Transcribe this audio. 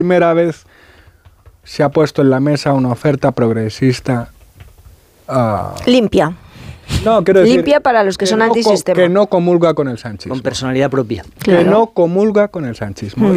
primera vez se ha puesto en la mesa una oferta progresista limpia. No, quiero decir, limpia para los que son antisistema. Que no comulga con el sanchismo. Con personalidad propia. Que no comulga con el sanchismo.